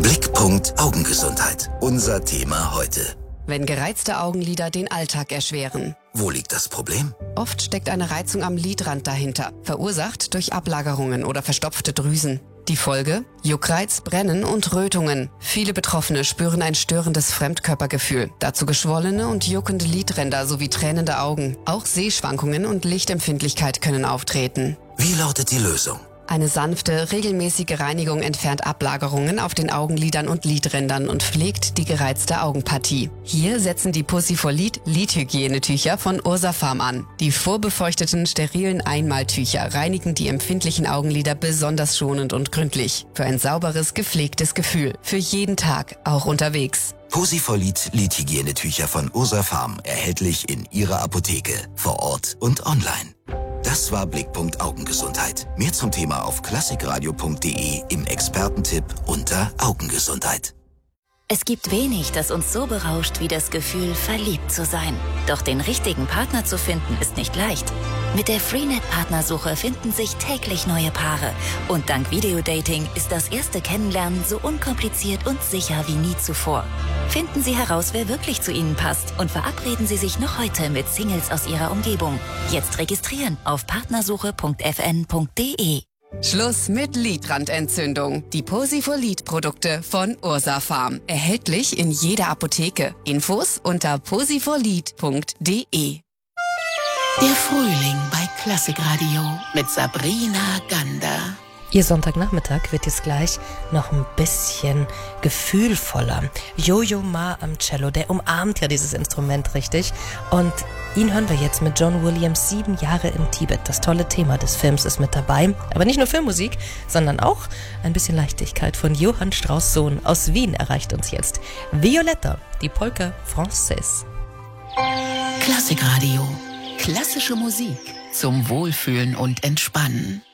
Blickpunkt Augengesundheit. Unser Thema heute. Wenn gereizte Augenlider den Alltag erschweren. Wo liegt das Problem? Oft steckt eine Reizung am Lidrand dahinter, verursacht durch Ablagerungen oder verstopfte Drüsen. Die Folge? Juckreiz, Brennen und Rötungen. Viele Betroffene spüren ein störendes Fremdkörpergefühl. Dazu geschwollene und juckende Lidränder sowie tränende Augen. Auch Sehschwankungen und Lichtempfindlichkeit können auftreten. Wie lautet die Lösung? Eine sanfte, regelmäßige Reinigung entfernt Ablagerungen auf den Augenlidern und Lidrändern und pflegt die gereizte Augenpartie. Hier setzen die Posifolit Lidhygienetücher von Ursafarm an. Die vorbefeuchteten, sterilen Einmaltücher reinigen die empfindlichen Augenlider besonders schonend und gründlich. Für ein sauberes, gepflegtes Gefühl. Für jeden Tag, auch unterwegs. Posifolit Lidhygienetücher von Ursafarm, erhältlich in Ihrer Apotheke, vor Ort und online. Das war Blickpunkt Augengesundheit. Mehr zum Thema auf klassikradio.de im Expertentipp unter Augengesundheit. Es gibt wenig, das uns so berauscht wie das Gefühl, verliebt zu sein. Doch den richtigen Partner zu finden, ist nicht leicht. Mit der Freenet-Partnersuche finden sich täglich neue Paare. Und dank Videodating ist das erste Kennenlernen so unkompliziert und sicher wie nie zuvor. Finden Sie heraus, wer wirklich zu Ihnen passt und verabreden Sie sich noch heute mit Singles aus Ihrer Umgebung. Jetzt registrieren auf partnersuche.fn.de. Schluss mit Lidrandentzündung. Die Posifolit-Produkte von Ursafarm. Erhältlich in jeder Apotheke. Infos unter posifolit.de. Der Frühling bei Klassikradio mit Sabrina Gander. Ihr Sonntagnachmittag wird jetzt gleich noch ein bisschen gefühlvoller. Yo-Yo Ma am Cello, der umarmt ja dieses Instrument richtig. Und ihn hören wir jetzt mit John Williams 7 Jahre im Tibet. Das tolle Thema des Films ist mit dabei. Aber nicht nur Filmmusik, sondern auch ein bisschen Leichtigkeit von Johann Strauss Sohn aus Wien erreicht uns jetzt. Violetta, die Polka Française. Klassikradio. Klassische Musik zum Wohlfühlen und Entspannen.